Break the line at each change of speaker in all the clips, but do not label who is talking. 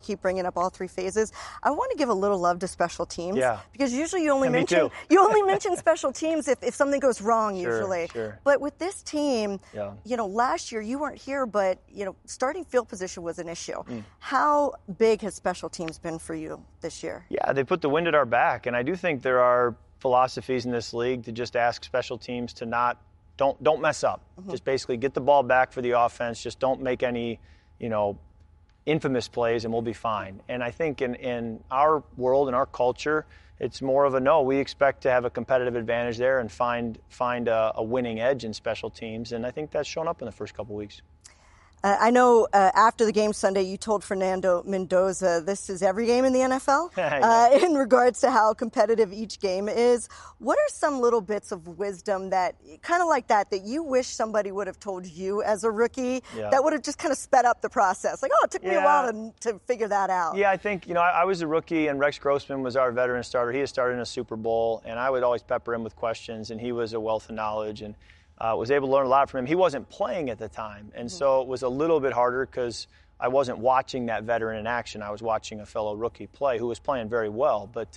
keep bringing up all three phases. I want to give a little love to special teams.
Yeah.
Because usually you only
Me
mention special teams if something goes wrong usually.
Sure.
But with this team, last year you weren't here, but starting field position was an issue. How big has special teams been for you this year?
Yeah, they put the wind at our back, and I do think there are philosophies in this league to just ask special teams to don't mess up. Just basically get the ball back for the offense. Just don't make any, infamous plays, and we'll be fine. And I think in our world, in our culture, it's more of a no. We expect to have a competitive advantage there and find a winning edge in special teams, and I think that's shown up in the first couple weeks.
I know after the game Sunday, you told Fernando Mendoza this is every game in the NFL in regards to how competitive each game is. What are some little bits of wisdom that kind of like that you wish somebody would have told you as a rookie that would have just kind of sped up the process? Like, it took me a while to figure that out.
Yeah, I think, I was a rookie and Rex Grossman was our veteran starter. He had started in a Super Bowl, and I would always pepper him with questions, and he was a wealth of knowledge and was able to learn a lot from him. He wasn't playing at the time, and so it was a little bit harder because I wasn't watching that veteran in action. I was watching a fellow rookie play who was playing very well. But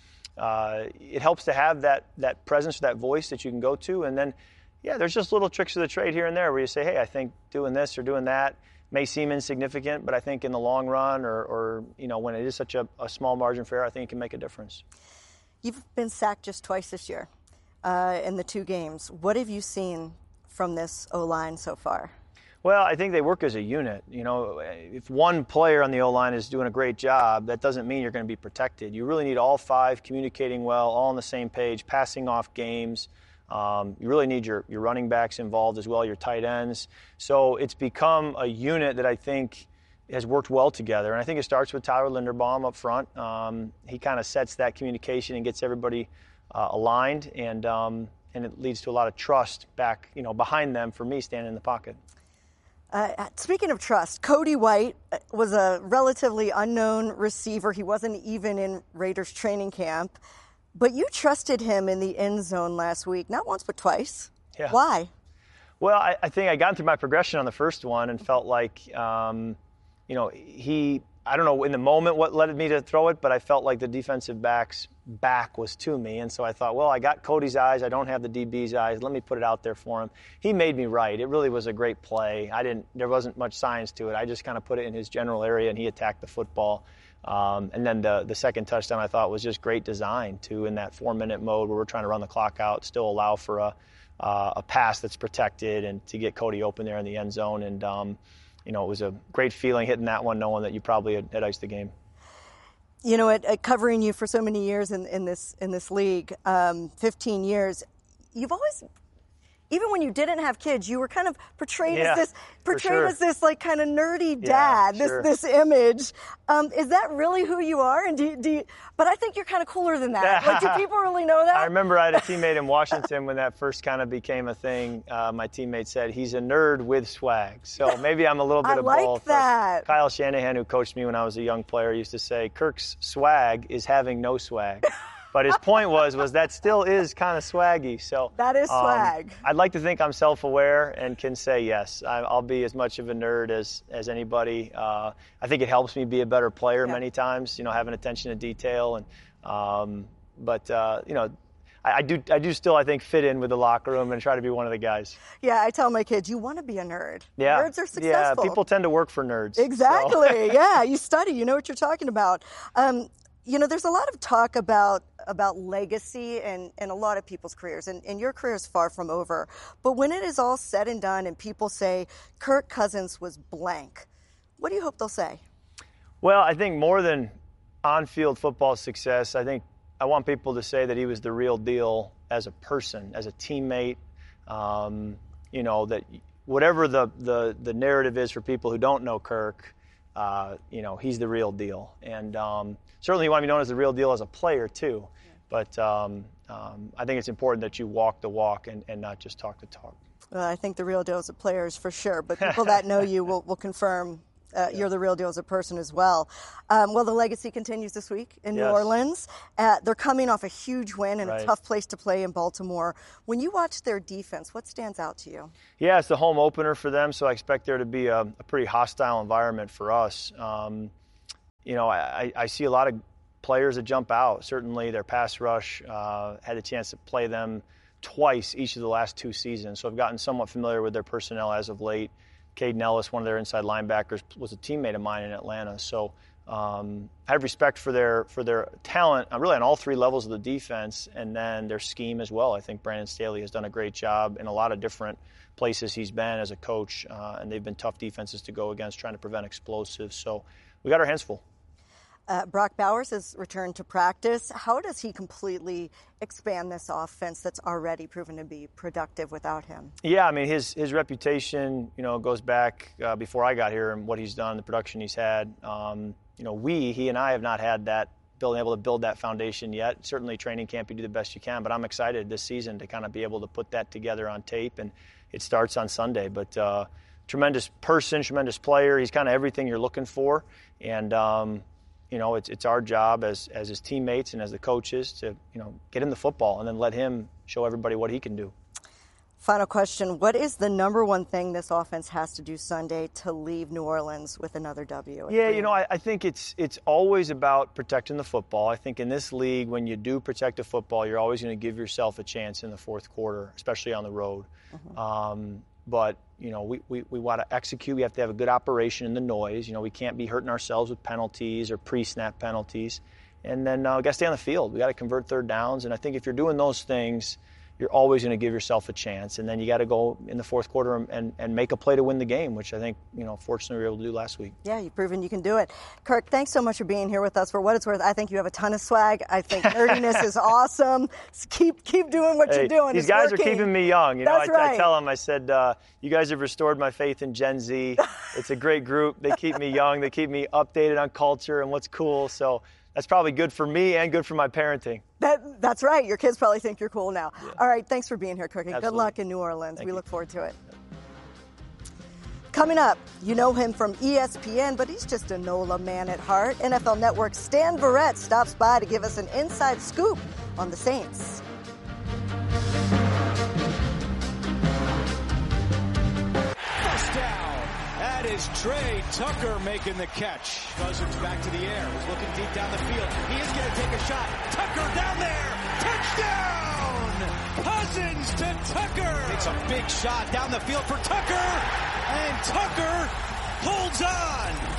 it helps to have that presence, that voice that you can go to. And then, there's just little tricks of the trade here and there where you say, hey, I think doing this or doing that may seem insignificant, but I think in the long run or when it is such a small margin for error, I think it can make a difference.
You've been sacked just twice this year. In the two games. What have you seen from this O-line so far?
Well, I think they work as a unit. If one player on the O-line is doing a great job, that doesn't mean you're going to be protected. You really need all five communicating well, all on the same page, passing off games. You really need your running backs involved as well, your tight ends. So it's become a unit that I think has worked well together. And I think it starts with Tyler Linderbaum up front. He kind of sets that communication and gets everybody aligned, and it leads to a lot of trust back, behind them for me standing in the pocket.
Speaking of trust, Cody White was a relatively unknown receiver. He wasn't even in Raiders training camp, but you trusted him in the end zone last week, not once but twice.
Yeah.
Why?
Well, I think I got through my progression on the first one and felt like, I don't know in the moment what led me to throw it, but I felt like the defensive back's back was to me. And so I thought, well, I got Cody's eyes. I don't have the DB's eyes. Let me put it out there for him. He made me right. It really was a great play. There wasn't much science to it. I just kind of put it in his general area, and he attacked the football. And then the second touchdown I thought was just great design, too, in that 4-minute mode where we're trying to run the clock out, still allow for a pass that's protected and to get Cody open there in the end zone. And, it was a great feeling hitting that one, knowing that you probably had iced the game.
Covering you for so many years in this league, 15 years, you've always, even when you didn't have kids, you were kind of portrayed as this like kind of nerdy dad, this image. Is that really who you are? And do you, but I think you're kind of cooler than that. Like, do people really know that?
I remember I had a teammate in Washington when that first kind of became a thing. My teammate said, he's a nerd with swag. So maybe I'm a little bit of both.
I like that.
Kyle Shanahan, who coached me when I was a young player, used to say, Kirk's swag is having no swag. But his point was that still is kind of swaggy. So
that is swag.
I'd like to think I'm self-aware and can say yes. I'll be as much of a nerd as anybody. I think it helps me be a better player many times. Having attention to detail and I do still, I think, fit in with the locker room and try to be one of the guys.
Yeah, I tell my kids, you want to be a nerd.
Yeah.
Nerds are successful.
Yeah, people tend to work for nerds.
Exactly.
So.
Yeah, you study. You know what you're talking about. There's a lot of talk about legacy in a lot of people's careers, and your career is far from over. But when it is all said and done and people say, Kirk Cousins was blank, what do you hope they'll say?
Well, I think more than on-field football success, I want people to say that he was the real deal as a person, as a teammate, that whatever the narrative is for people who don't know Kirk, he's the real deal. And certainly you want to be known as the real deal as a player too. Yeah. But I think it's important that you walk the walk and not just talk the talk.
Well, I think the real deal as a player is for sure, but people that know you will confirm you're the real deal as a person as well. Well, the legacy continues this week in New Orleans. They're coming off a huge win and a tough place to play in Baltimore. When you watch their defense, what stands out to you?
Yeah, it's the home opener for them, so I expect there to be a pretty hostile environment for us. I see a lot of players that jump out. Certainly their pass rush, had the chance to play them twice each of the last 2 seasons. So I've gotten somewhat familiar with their personnel as of late. Caden Ellis, one of their inside linebackers, was a teammate of mine in Atlanta. So I have respect for their talent, really on all 3 levels of the defense, and then their scheme as well. I think Brandon Staley has done a great job in a lot of different places he's been as a coach, and they've been tough defenses to go against, trying to prevent explosives. So we got our hands full.
Brock Bowers has returned to practice. How does he completely expand this offense that's already proven to be productive without him?
Yeah, I mean, his reputation, goes back before I got here and what he's done, the production he's had. He and I have not had that, being able to build that foundation yet. Certainly training camp, you do the best you can, but I'm excited this season to kind of be able to put that together on tape, and it starts on Sunday. But tremendous person, tremendous player. He's kind of everything you're looking for, and it's our job as his teammates and as the coaches to, get him the football and then let him show everybody what he can do.
Final question. What is the number one thing this offense has to do Sunday to leave New Orleans with another W?
Yeah, I think it's always about protecting the football. I think in this league, when you do protect the football, you're always going to give yourself a chance in the fourth quarter, especially on the road. Mm-hmm. But, we want to execute. We have to have a good operation in the noise. We can't be hurting ourselves with penalties or pre-snap penalties. And then we got to stay on the field. We got to convert third downs. And I think if you're doing those things, you're always going to give yourself a chance. And then you got to go in the fourth quarter and make a play to win the game, which I think, fortunately we were able to do last week.
Yeah, you've proven you can do it. Kirk, thanks so much for being here with us. For what it's worth, I think you have a ton of swag. I think nerdiness is awesome. Keep doing what you're doing.
These guys are keeping me young.
That's right.
I tell them, I said, you guys have restored my faith in Gen Z. It's a great group. They keep me young. They keep me updated on culture and what's cool. So that's probably good for me and good for my parenting.
That's right. Your kids probably think you're cool now.
Yeah.
All right. Thanks for being here, Kirk. Good luck in New Orleans. We look forward to it. Coming up, you know him from ESPN, but he's just a NOLA man at heart. NFL Network's Stan Verrett stops by to give us an inside scoop on the Saints.
First down. That is Trey Tucker making the catch. Cousins back to the air. He's looking deep down the field. He is going to take a shot. Tucker down there. Touchdown! Cousins to Tucker. Takes a big shot down the field for Tucker. And Tucker holds on.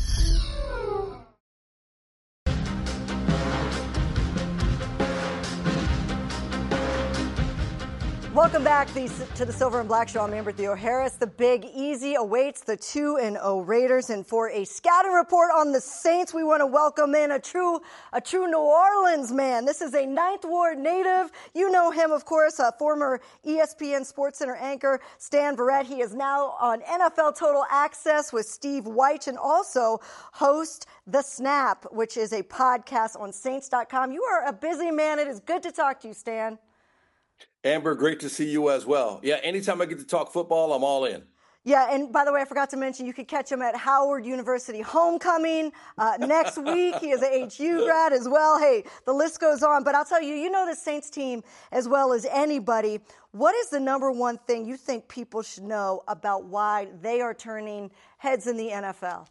Welcome back to the Silver and Black Show. I'm Amber Theo Harris. The Big Easy awaits the 2-0 Raiders. And for a scouting report on the Saints, we want to welcome in a true New Orleans man. This is a Ninth Ward native. You know him, of course, a former ESPN SportsCenter anchor, Stan Verrett. He is now on NFL Total Access with Steve Wyche and also hosts The Snap, which is a podcast on Saints.com. You are a busy man. It is good to talk to you, Stan.
Amber, great to see you as well. Yeah, anytime I get to talk football, I'm all in.
Yeah, and by the way, I forgot to mention, you could catch him at Howard University Homecoming next week. He is a HU grad as well. Hey, the list goes on. But I'll tell you, you know the Saints team as well as anybody. What is the number one thing you think people should know about why they are turning heads in the NFL?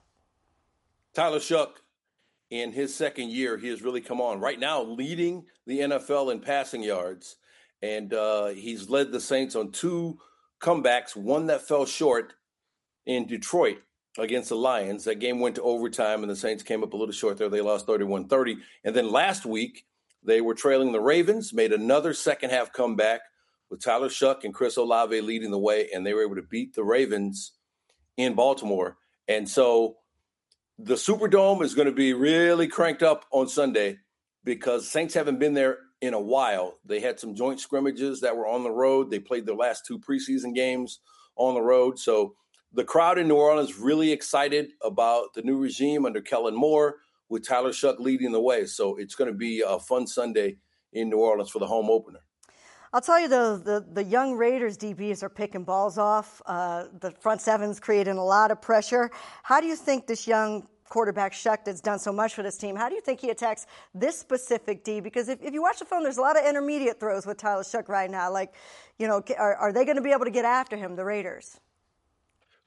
Tyler Shough, in his second year, he has really come on. Right now, leading the NFL in passing yards. And he's led the Saints on 2 comebacks, one that fell short in Detroit against the Lions. That game went to overtime, and the Saints came up a little short there. They lost 31-30. And then last week, they were trailing the Ravens, made another second-half comeback with Tyler Shough and Chris Olave leading the way, and they were able to beat the Ravens in Baltimore. And so the Superdome is going to be really cranked up on Sunday because Saints haven't been there in a while. They had some joint scrimmages that were on the road. They played their last 2 preseason games on the road. So the crowd in New Orleans really excited about the new regime under Kellen Moore with Tyler Shough leading the way. So it's going to be a fun Sunday in New Orleans for the home opener.
I'll tell you, though, the young Raiders DBs are picking balls off. The front seven's creating a lot of pressure. How do you think this young quarterback Shough that's done so much for this team, how do you think he attacks this specific D? Because if you watch the film, there's a lot of intermediate throws with Tyler Shough right now. Like, are they going to be able to get after him, the Raiders?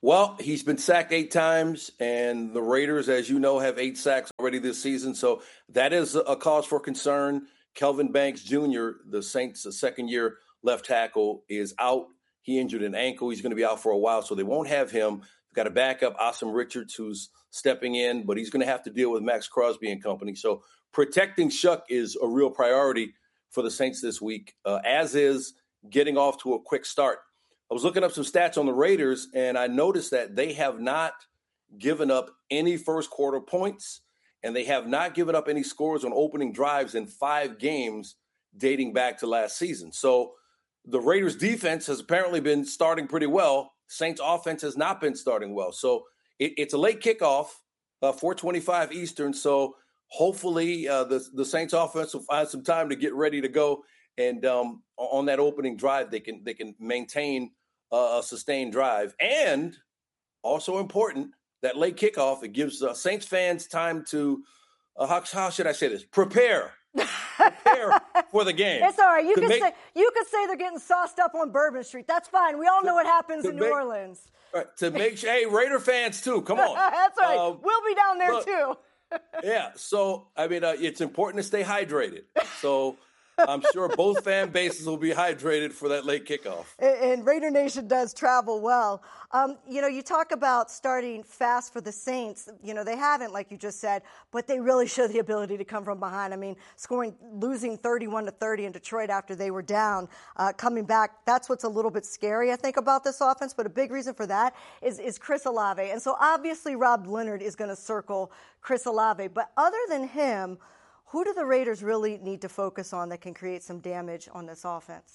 Well, he's been sacked 8 times, and the Raiders, as you know, have 8 sacks already this season. So that is a cause for concern. Kelvin Banks Jr., the Saints' second-year left tackle, is out. He injured an ankle. He's going to be out for a while, so they won't have him. They've got a backup, Asim Richards, who's stepping in, but he's going to have to deal with Max Crosby and company. So protecting Shough is a real priority for the Saints this week, as is getting off to a quick start. I was looking up some stats on the Raiders, and I noticed that they have not given up any first quarter points, and they have not given up any scores on opening drives in 5 games dating back to last season. So the Raiders defense has apparently been starting pretty well. Saints offense has not been starting well. So it's a late kickoff, 4:25 Eastern. So hopefully the Saints offense will find some time to get ready to go. And on that opening drive, they can maintain a sustained drive. And also important, that late kickoff, it gives Saints fans time to, how should I say this? Prepare for the game.
It's all right. You could say they're getting sauced up on Bourbon Street. That's fine. We all know what happens in New Orleans.
Right, to make sure, hey, Raider fans too, come on.
That's right. We'll be down there too.
Yeah. So, I mean, it's important to stay hydrated. So I'm sure both fan bases will be hydrated for that late kickoff.
And Raider Nation does travel well. You talk about starting fast for the Saints. They haven't, like you just said, but they really show the ability to come from behind. I mean, losing 31-30 in Detroit after they were down, coming back, that's what's a little bit scary, I think, about this offense. But a big reason for that is Chris Olave. And so obviously Rob Leonard is going to circle Chris Olave. But other than him, who do the Raiders really need to focus on that can create some damage on this offense?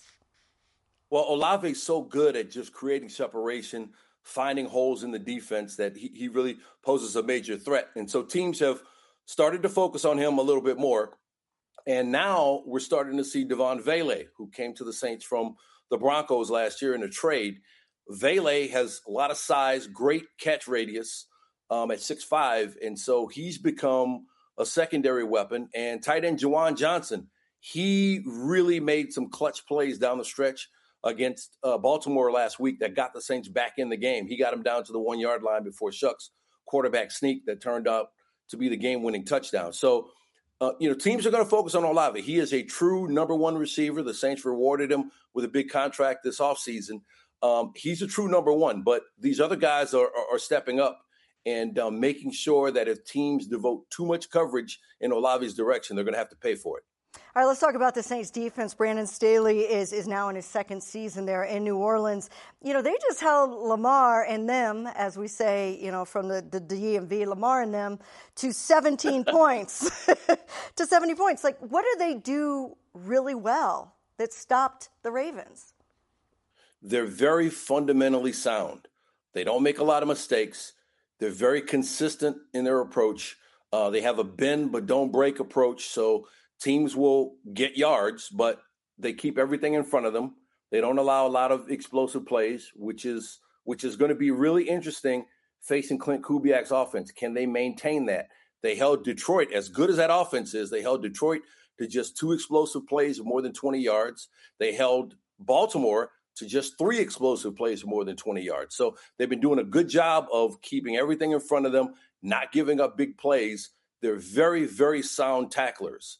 Well, Olave's so good at just creating separation, finding holes in the defense that he really poses a major threat. And so teams have started to focus on him a little bit more. And now we're starting to see Devon Vele, who came to the Saints from the Broncos last year in a trade. Vele has a lot of size, great catch radius at 6'5", and so he's become a secondary weapon. And tight end Juwan Johnson, he really made some clutch plays down the stretch against Baltimore last week that got the Saints back in the game. He got him down to the 1-yard line before Shough's quarterback sneak that turned out to be the game-winning touchdown. So, teams are going to focus on Olave. He is a true number 1 receiver. The Saints rewarded him with a big contract this offseason. He's a true number 1, but these other guys are stepping up and making sure that if teams devote too much coverage in Olave's direction, they're going to have to pay for it.
All right, let's talk about the Saints defense. Brandon Staley is now in his 2nd season there in New Orleans. They just held Lamar and them, as we say, from the DMV, Lamar and them, to 17 points. To 70 points. Like, what do they do really well that stopped the Ravens?
They're very fundamentally sound. They don't make a lot of mistakes. They're very consistent in their approach. They have a bend but don't break approach. So teams will get yards, but they keep everything in front of them. They don't allow a lot of explosive plays, which is going to be really interesting facing Clint Kubiak's offense. Can they maintain that? They held Detroit, as good as that offense is, they held Detroit to just 2 explosive plays of more than 20 yards. They held Baltimore to just 3 explosive plays of more than 20 yards. So they've been doing a good job of keeping everything in front of them, not giving up big plays. They're very, very sound tacklers.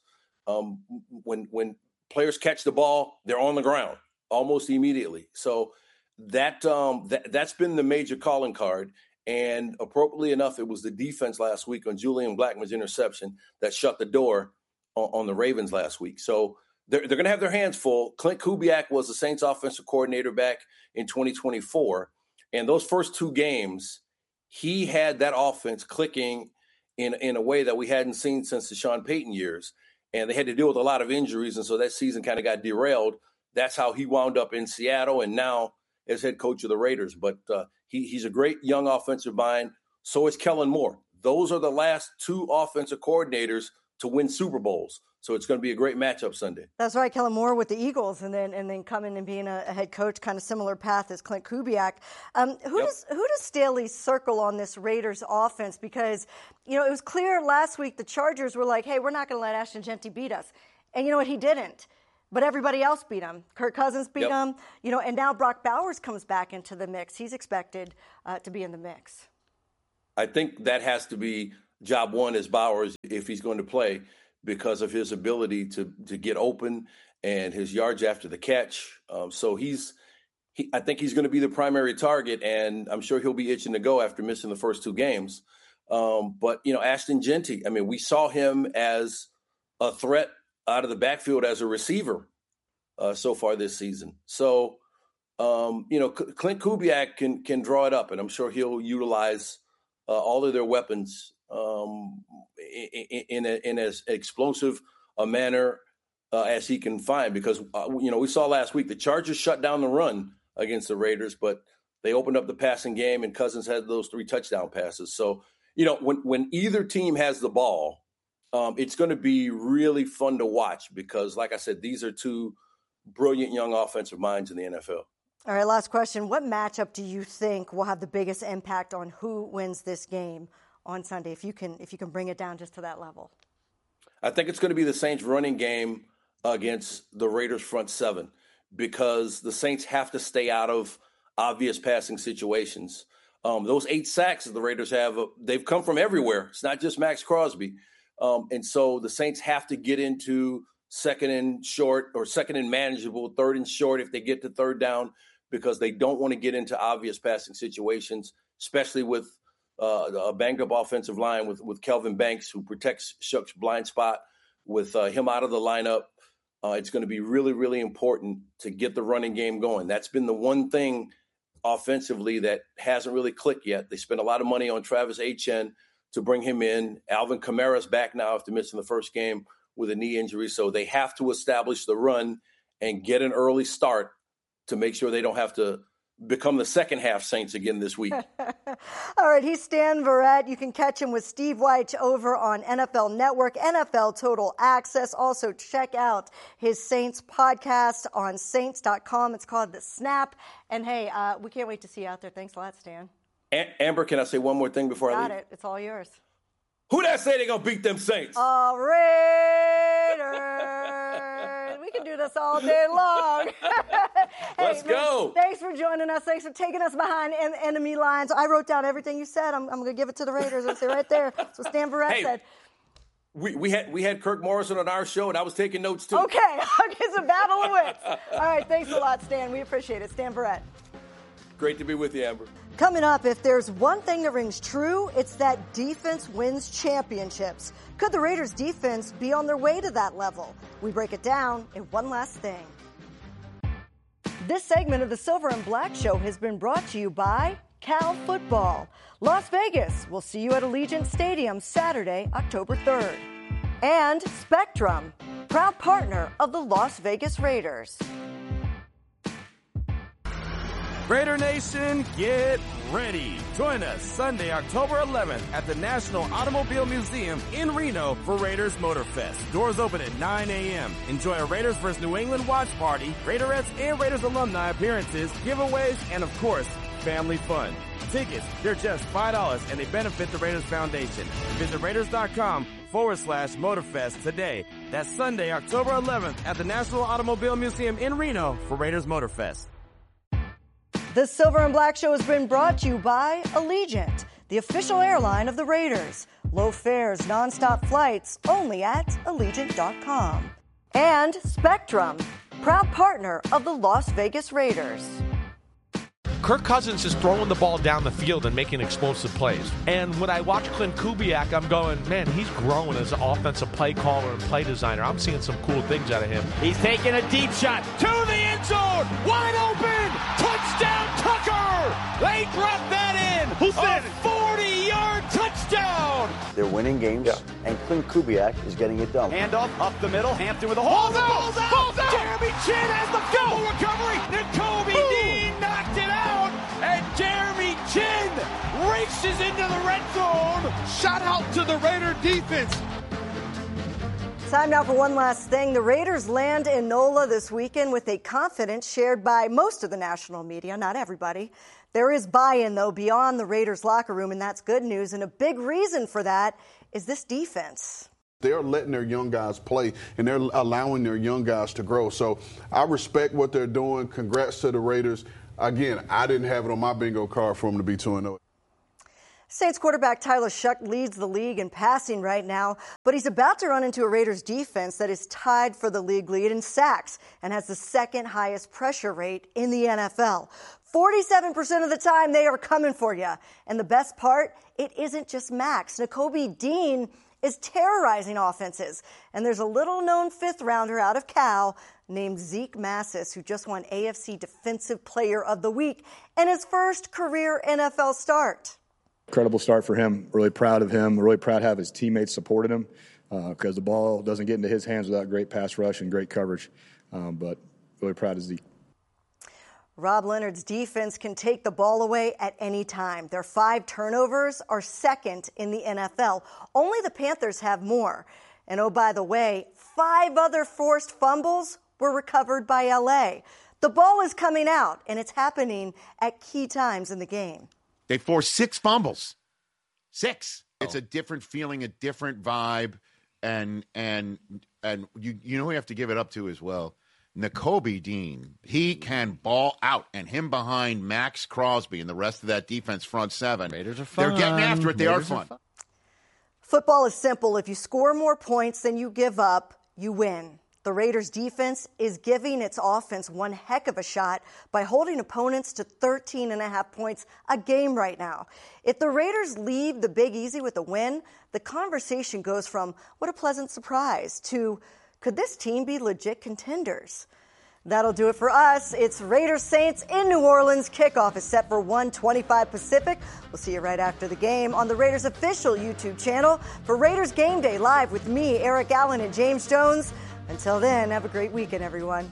When players catch the ball, they're on the ground almost immediately. So that's been the major calling card. And appropriately enough, it was the defense last week on Julian Blackmon's interception that shut the door on the Ravens last week. So they're going to have their hands full. Clint Kubiak was the Saints offensive coordinator back in 2024. And those first 2 games, he had that offense clicking in a way that we hadn't seen since the Sean Payton years. And they had to deal with a lot of injuries, and so that season kind of got derailed. That's how he wound up in Seattle and now as head coach of the Raiders. But he's a great young offensive mind. So is Kellen Moore. Those are the last 2 offensive coordinators to win Super Bowls. So it's going to be a great matchup Sunday.
That's right, Kellen Moore with the Eagles, and then coming and being a head coach, kind of similar path as Clint Kubiak. Who does Staley circle on this Raiders offense? Because it was clear last week the Chargers were like, "Hey, we're not going to let Ashton Jeanty beat us," and you know what? He didn't. But everybody else beat him. Kirk Cousins beat him, and now Brock Bowers comes back into the mix. He's expected to be in the mix.
I think that has to be job one as Bowers if he's going to play because of his ability to get open and his yards after the catch. So I think he's going to be the primary target, and I'm sure he'll be itching to go after missing the first 2 games. But Ashton Jeanty, I mean, we saw him as a threat out of the backfield as a receiver so far this season. So, Clint Kubiak can draw it up, and I'm sure he'll utilize all of their weapons in as explosive a manner as he can find. Because, we saw last week the Chargers shut down the run against the Raiders, but they opened up the passing game, and Cousins had those 3 touchdown passes. So, when either team has the ball, it's going to be really fun to watch because, like I said, these are 2 brilliant young offensive minds in the NFL.
All right, last question. What matchup do you think will have the biggest impact on who wins this game on Sunday, if you can bring it down just to that level?
I think it's going to be the Saints running game against the Raiders front 7 because the Saints have to stay out of obvious passing situations. Those 8 sacks that the Raiders have, they've come from everywhere. It's not just Max Crosby. And so the Saints have to get into second and short or second and manageable, third and short if they get to third down because they don't want to get into obvious passing situations, especially with a banged-up offensive line with Kelvin Banks, who protects Shook's blind spot. With him out of the lineup, it's going to be really, really important to get the running game going. That's been the one thing offensively that hasn't really clicked yet. They spent a lot of money on Travis Etienne to bring him in. Alvin Kamara's back now after missing the first game with a knee injury. So they have to establish the run and get an early start to make sure they don't have to become the second half Saints again this week.
All right, he's Stan Verrett. You can catch him with Steve Wyche over on NFL Network, NFL Total Access. Also, check out his Saints podcast on Saints.com. It's called The Snap. And, hey, we can't wait to see you out there. Thanks a lot, Stan.
Amber, can I say one more thing before I leave?
Got it. It's all yours.
Who that say they going to beat them Saints?
Raiders. We can do this all day long.
Let's go.
Thanks for joining us. Thanks for taking us behind enemy lines. I wrote down everything you said. I'm going to give it to the Raiders. I'll say right there. That's what Stan Verrett said.
We had Kirk Morrison on our show, and I was taking notes, too.
Okay. It's a battle of wits. All right. Thanks a lot, Stan. We appreciate it. Stan Verrett.
Great to be with you, Amber.
Coming up, if there's one thing that rings true, it's that defense wins championships. Could the Raiders' defense be on their way to that level? We break it down in one last thing. This segment of the Silver and Black Show has been brought to you by Cal Football. Las Vegas will see you at Allegiant Stadium Saturday, October 3rd. And Spectrum, proud partner of the Las Vegas Raiders.
Raider Nation, get ready. Join us Sunday, October 11th at the National Automobile Museum in Reno for Raiders Motorfest. Doors open at 9 a.m. Enjoy a Raiders vs. New England watch party, Raiderettes and Raiders alumni appearances, giveaways, and of course, family fun. Tickets, they're just $5 and they benefit the Raiders Foundation. Visit Raiders.com/Motorfest today. That's Sunday, October 11th at the National Automobile Museum in Reno for Raiders Motorfest.
The Silver and Black Show has been brought to you by Allegiant, the official airline of the Raiders. Low fares, nonstop flights, only at Allegiant.com. And Spectrum, proud partner of the Las Vegas Raiders.
Kirk Cousins is throwing the ball down the field and making explosive plays. And when I watch Clint Kubiak, I'm going, man, he's growing as an offensive play caller and play designer. I'm seeing some cool things out of him.
He's taking a deep shot to the end zone. Wide open. Touchdown, Tucker. They dropped that in. Who said it? 40-yard touchdown.
They're winning games, and Clint Kubiak is getting it done.
Handoff up the middle. Hampton with a hold. Ball's out. Jeremy Chin has the fumble recovery. Nakobe Dean knocked it out. And Jeremy Chin races into the red zone.
Shout out to the Raider defense.
Time now for one last thing. The Raiders land in NOLA this weekend with a confidence shared by most of the national media, not everybody. There is buy-in, though, beyond the Raiders locker room, and that's good news. And a big reason for that is this defense.
They're letting their young guys play, and they're allowing their young guys to grow. So I respect what they're doing. Congrats to the Raiders. Again, I didn't have it on my bingo card for them to be 2-0.
Saints quarterback Tyler Shuck leads the league in passing right now, but he's about to run into a Raiders defense that is tied for the league lead in sacks and has the second highest pressure rate in the NFL. 47% of the time they are coming for you. And the best part, it isn't just Max. Nakobe Dean is terrorizing offenses. And there's a little-known fifth-rounder out of Cal named Zeke Massis, who just won AFC Defensive Player of the Week and his first career NFL start.
Incredible start for him. Really proud of him. Really proud to have his teammates supporting him because the ball doesn't get into his hands without great pass rush and great coverage. But really proud of Zeke.
Rob Leonard's defense can take the ball away at any time. Their 5 turnovers are second in the NFL. Only the Panthers have more. And oh, by the way, 5 other forced fumbles were recovered by LA. The ball is coming out, and it's happening at key times in the game.
They forced 6 fumbles. 6. It's a different feeling, a different vibe, and you know who you have to give it up to as well. Nakobe Dean, he can ball out, and him behind Max Crosby and the rest of that defense front 7.
Raiders are fun.
They're getting after it. They are fun.
Football is simple. If you score more points than you give up, you win. The Raiders' defense is giving its offense one heck of a shot by holding opponents to 13.5 points a game right now. If the Raiders leave the Big Easy with a win, the conversation goes from what a pleasant surprise to could this team be legit contenders? That'll do it for us. It's Raiders Saints in New Orleans. Kickoff is set for 1:25 Pacific. We'll see you right after the game on the Raiders official YouTube channel for Raiders Game Day live with me, Eric Allen, and James Jones. Until then, have a great weekend, everyone.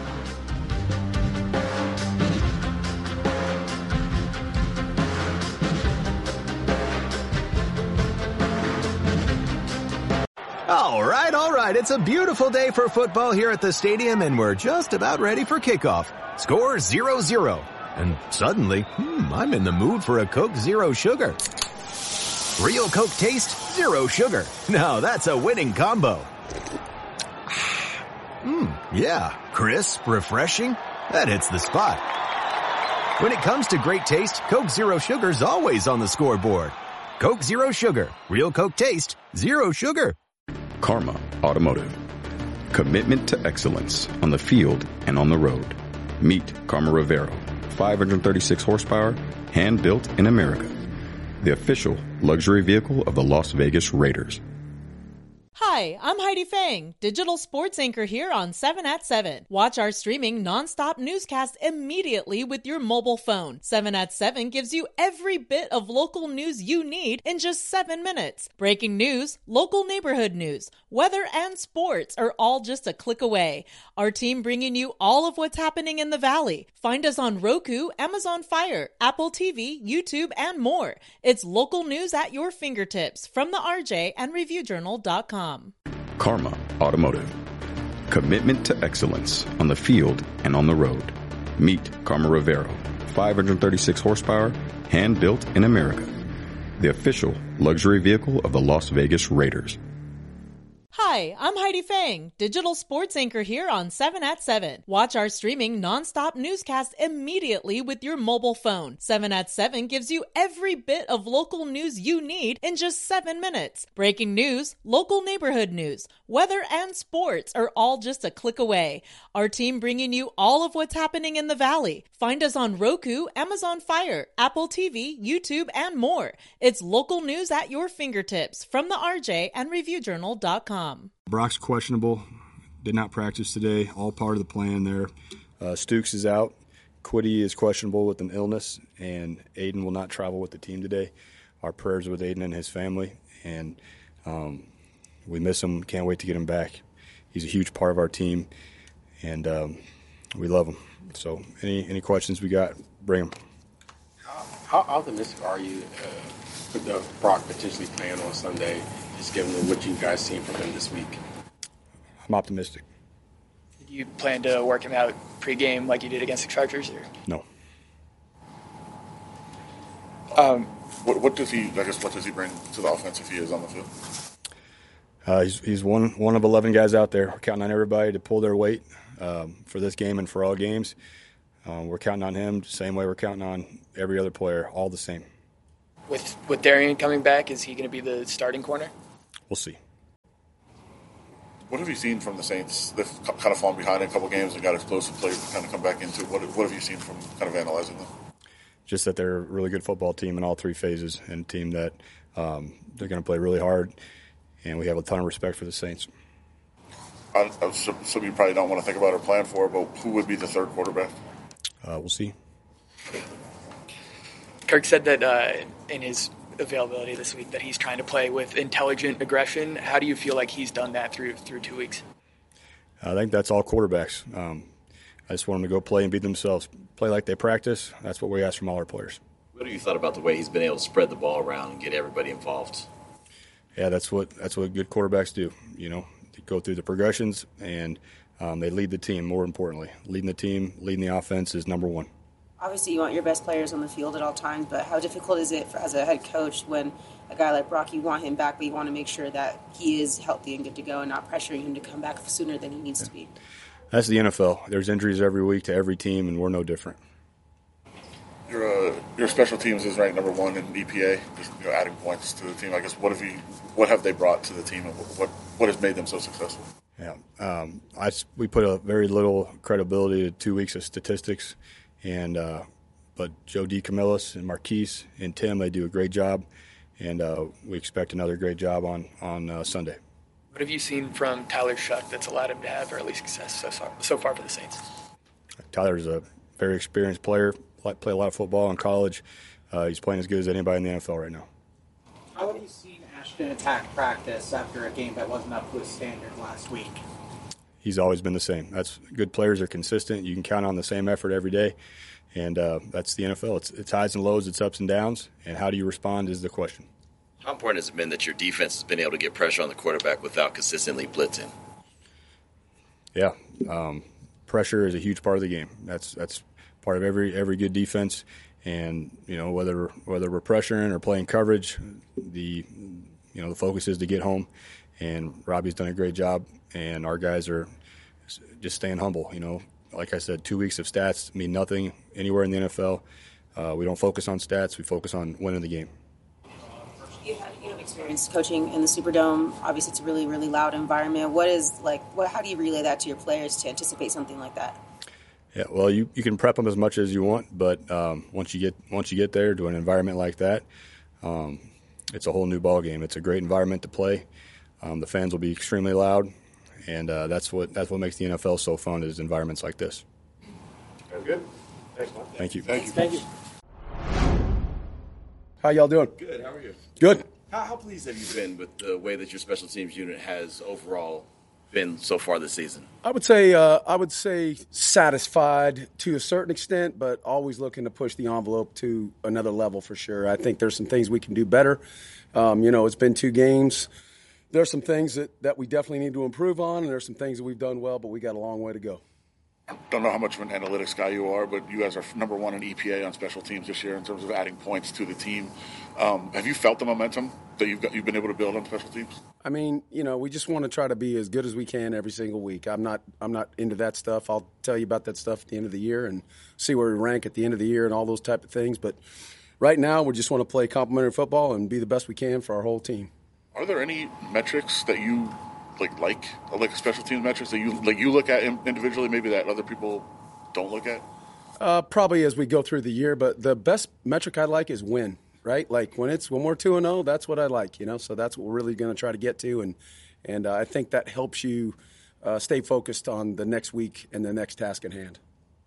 All right. It's a beautiful day for football here at the stadium, and we're just about ready for kickoff. Score 0-0. And suddenly, I'm in the mood for a Coke Zero Sugar. Real Coke taste, zero sugar. Now that's a winning combo. Yeah, crisp, refreshing. That hits the spot. When it comes to great taste, Coke Zero Sugar's always on the scoreboard. Coke Zero Sugar. Real Coke taste, zero sugar.
Karma Automotive. Commitment to excellence on the field and on the road. Meet Karma Rivero. 536 horsepower, hand-built in America. The official luxury vehicle of the Las Vegas Raiders.
Hi, I'm Heidi Fang, digital sports anchor here on 7 at 7. Watch our streaming nonstop newscast immediately with your mobile phone. 7 at 7 gives you every bit of local news you need in just 7 minutes. Breaking news, local neighborhood news, weather, and sports are all just a click away. Our team bringing you all of what's happening in the Valley. Find us on Roku, Amazon Fire, Apple TV, YouTube, and more. It's local news at your fingertips from the RJ and ReviewJournal.com.
Karma Automotive. Commitment to excellence on the field and on the road. Meet Karma Rivero. 536 horsepower, hand-built in America. The official luxury vehicle of the Las Vegas Raiders.
Hi, I'm Heidi Fang, digital sports anchor here on 7 at 7. Watch our streaming nonstop newscast immediately with your mobile phone. 7 at 7 gives you every bit of local news you need in just 7 minutes. Breaking news, local neighborhood news, weather, and sports are all just a click away. Our team bringing you all of what's happening in the Valley. Find us on Roku, Amazon Fire, Apple TV, YouTube, and more. It's local news at your fingertips from the RJ and ReviewJournal.com.
Brock's questionable, did not practice today, all part of the plan there. Stukes is out. Quiddy is questionable with an illness, and Aiden will not travel with the team today. Our prayers with Aiden and his family, and we miss him. Can't wait to get him back. He's a huge part of our team, and we love him. So any questions we got, bring them.
How optimistic are you with Brock potentially playing on Sunday, just given what you guys seen from him this week?
I'm optimistic.
Did you plan to work him out pre-game like you did against the Chargers? Or?
No.
What does he bring to the offense if he is on the field?
He's one of 11 guys out there. We're counting on everybody to pull their weight for this game and for all games. We're counting on him the same way we're counting on every other player, all the same.
With Darian coming back, is he going to be the starting corner?
We'll see.
What have you seen from the Saints? They've kind of fallen behind in a couple games and got explosive plays to kind of come back into. What have you seen from kind of analyzing them? Just that they're a really good football team in all three phases, and a team that they're going to play really hard, and we have a ton of respect for the Saints. So you probably don't want to think about or plan for, but who would be the third quarterback? We'll see.
Kirk said that in his availability this week that he's trying to play with intelligent aggression. How do you feel like he's done that through 2 weeks?
I think that's all quarterbacks. I just want them to go play and be themselves. Play like they practice. That's what we ask from all our players.
What have you thought about the way he's been able to spread the ball around and get everybody involved?
Yeah, that's what good quarterbacks do. You know, they go through the progressions and they lead the team. More importantly, leading the team, leading the offense is number one.
Obviously, you want your best players on the field at all times, but how difficult is it as a head coach when a guy like Brock, you want him back, but you want to make sure that he is healthy and good to go and not pressuring him to come back sooner than he needs to be?
That's the NFL. There's injuries every week to every team, and we're no different.
Your special teams is ranked number one in EPA, just adding points to the team. I guess what have they brought to the team, and what has made them so successful?
Yeah, we put a very little credibility to 2 weeks of statistics. But Joe DeCamillis and Marquise and Tim, they do a great job, and we expect another great job on Sunday.
What have you seen from Tyler Shuck that's allowed him to have early success so far for the Saints?
Tyler's a very experienced player, played a lot of football in college. He's playing as good as anybody in the NFL right now.
How have you seen Ashton attack practice after a game that wasn't up to his standard last week?
He's always been the same. That's good players are consistent. You can count on the same effort every day, and that's the NFL. It's highs and lows, it's ups and downs, and how do you respond is the question.
How important has it been that your defense has been able to get pressure on the quarterback without consistently blitzing?
Yeah, pressure is a huge part of the game. That's part of every good defense, and whether we're pressuring or playing coverage, the focus is to get home, and Robbie's done a great job. And our guys are just staying humble. Like I said, 2 weeks of stats mean nothing anywhere in the NFL. We don't focus on stats. We focus on winning the game.
You have experience coaching in the Superdome. Obviously, it's a really, really loud environment. How do you relay that to your players to anticipate something like that?
Yeah, well, you can prep them as much as you want, but once you get there to an environment like that, it's a whole new ball game. It's a great environment to play. The fans will be extremely loud. And that's what makes the NFL so fun is environments like this.
Very good. Thanks, man.
Thank you.
Thank you.
How y'all doing?
Good. How are you?
Good.
How pleased have you been with the way that your special teams unit has overall been so far this season?
I would say satisfied to a certain extent, but always looking to push the envelope to another level for sure. I think there's some things we can do better. It's been 2 games. There's some things that we definitely need to improve on, and there's some things that we've done well, but we got a long way to go.
I don't know how much of an analytics guy you are, but you guys are number one in EPA on special teams this year in terms of adding points to the team. Have you felt the momentum that you've been able to build on special teams?
I mean, we just want to try to be as good as we can every single week. I'm not into that stuff. I'll tell you about that stuff at the end of the year and see where we rank at the end of the year and all those type of things. But right now, we just want to play complementary football and be the best we can for our whole team.
Are there any metrics that you like special teams metrics that you look at individually, maybe that other people don't look at?
Probably as we go through the year, but the best metric I like is win, right? Like when we're 2-0, that's what I like, So that's what we're really going to try to get to, and I think that helps you stay focused on the next week and the next task at hand.